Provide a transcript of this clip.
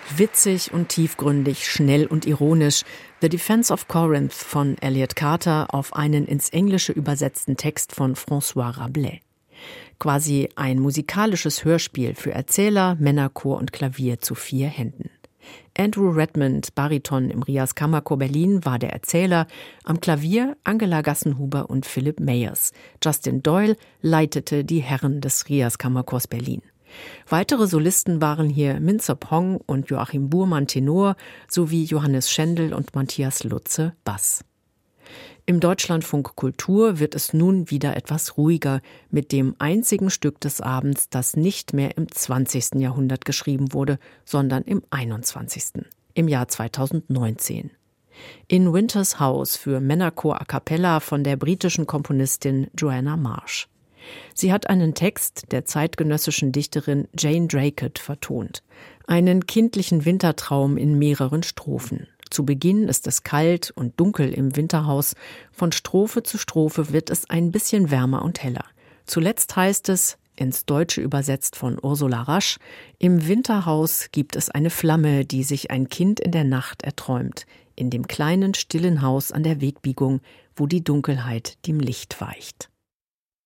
Witzig und tiefgründig, schnell und ironisch. The Defense of Corinth von Elliot Carter auf einen ins Englische übersetzten Text von François Rabelais. Quasi ein musikalisches Hörspiel für Erzähler, Männerchor und Klavier zu 4 Händen. Andrew Redmond, Bariton im Rias Kammerchor Berlin, war der Erzähler, am Klavier Angela Gassenhuber und Philipp Meyers. Justin Doyle leitete die Herren des Rias Kammerchors Berlin. Weitere Solisten waren hier Minzer Pong und Joachim Buhrmann Tenor sowie Johannes Schendl und Matthias Lutze Bass. Im Deutschlandfunk Kultur wird es nun wieder etwas ruhiger mit dem einzigen Stück des Abends, das nicht mehr im 20. Jahrhundert geschrieben wurde, sondern im 21., im Jahr 2019. In Winters House für Männerchor a cappella von der britischen Komponistin Joanna Marsh. Sie hat einen Text der zeitgenössischen Dichterin Jane Draycott vertont. Einen kindlichen Wintertraum in mehreren Strophen. Zu Beginn ist es kalt und dunkel im Winterhaus. Von Strophe zu Strophe wird es ein bisschen wärmer und heller. Zuletzt heißt es, ins Deutsche übersetzt von Ursula Rasch, im Winterhaus gibt es eine Flamme, die sich ein Kind in der Nacht erträumt. In dem kleinen, stillen Haus an der Wegbiegung, wo die Dunkelheit dem Licht weicht.